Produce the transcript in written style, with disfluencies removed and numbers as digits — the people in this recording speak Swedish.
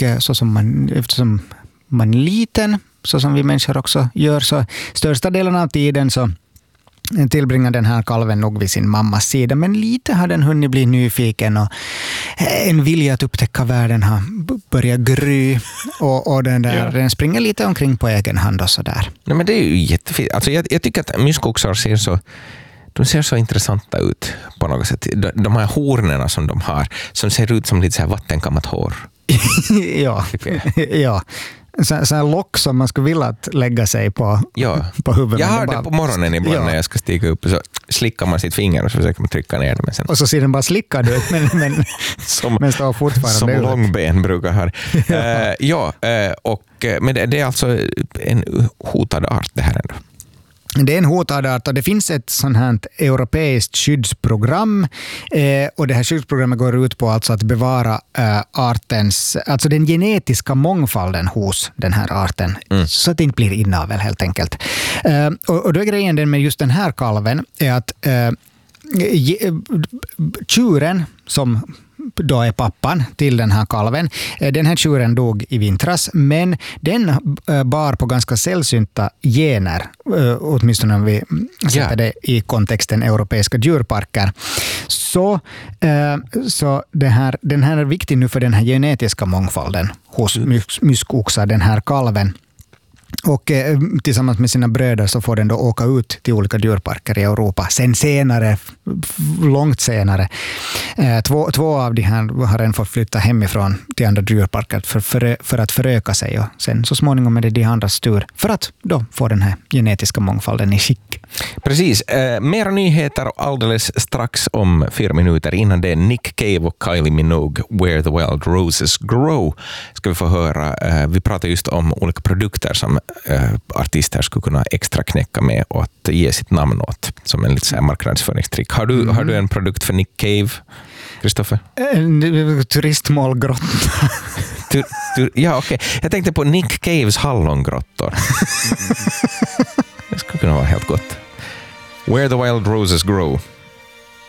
och så som eftersom man är liten, så som vi människor också gör, så största delen av tiden så tillbringar den här kalven nog vid sin mammas sida, men lite har den hunnit bli nyfiken och en vilja att upptäcka världen har börjat gry och den springer lite omkring på egen hand och sådär. Nej, men det är ju jättefint. Alltså jag tycker att myskoxar ser så intressanta ut på något sätt. De här hornerna som de har, som ser ut som lite så här vattenkammat hår. ja. Så här lock som man skulle vilja att lägga sig på huvudet. Jag har det på morgonen ibland när jag ska stiga upp, så slickar man sitt finger och så försöker man trycka ner det. Men sen... Och så ser den bara slickad ut, men står fortfarande som ut. långben brukar ha. Men det är alltså en hotad art det här ändå. Det är en hotad art och det finns ett sånt här europeiskt skyddsprogram och det här skyddsprogrammet går ut på alltså att bevara artens, alltså den genetiska mångfalden hos den här arten så att det inte blir inavel helt enkelt. Och då är grejen den med just den här kalven är att tjuren som då är pappan till den här kalven. Den här tjuren dog i vintras, men den bar på ganska sällsynta gener, åtminstone om vi sätter det i kontexten europeiska djurparker. Så den här är viktig nu för den här genetiska mångfalden hos myskoxar, den här kalven. Och tillsammans med sina bröder så får den då åka ut till olika djurparker i Europa. Sen senare, långt senare, två av de här har redan fått flytta hemifrån till andra djurparker för att föröka sig. Och sen så småningom är det de andras tur för att då få den här genetiska mångfalden i skick. Precis. Mera nyheter alldeles strax om 4 minuter. Innan det Nick Cave och Kylie Minogue, Where the Wild Roses Grow, ska vi få höra. Vi pratar just om olika produkter som artister skulle kunna extra knäcka med och att ge sitt namn åt som en lite så här marknadsföringstrick. Har du en produkt för Nick Cave, Kristoffer? Turistmålgrotta. Ja, okej. Jag tänkte på Nick Caves hallongrottor. Det skulle kunna vara helt gott. Where the Wild Roses Grow.